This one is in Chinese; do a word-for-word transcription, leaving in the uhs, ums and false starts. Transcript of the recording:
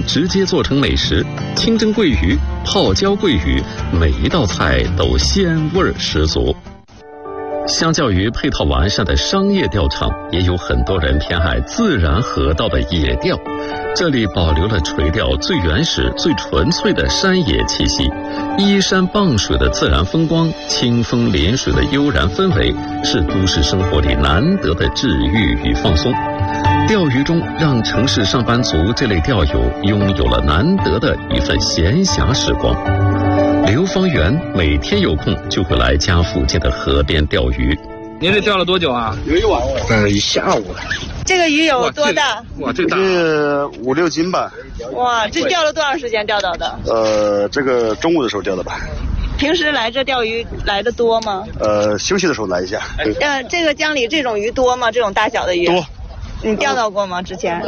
直接做成美食，清蒸桂鱼、泡椒桂鱼，每一道菜都鲜味十足。相较于配套完善的商业钓场，也有很多人偏爱自然河道的野钓。这里保留了垂钓最原始、最纯粹的山野气息，依山傍水的自然风光，清风临水的悠然氛围，是都市生活里难得的治愈与放松。钓鱼中，让城市上班族这类钓友拥有了难得的一份闲暇时光。刘方圆每天有空就会来家附近的河边钓鱼。 您这钓了多久啊？ 有一晚上，呃，一下午。 这个鱼有多大？ 哇，这大！ 这五六斤吧。 哇，这钓了多长时间钓到的？ 呃，这个中午的时候钓的吧。 平时来这钓鱼来的多吗？ 呃，休息的时候来一下。 呃，这个江里这种鱼多吗？这种大小的鱼？ 多。 你钓到过吗？之前？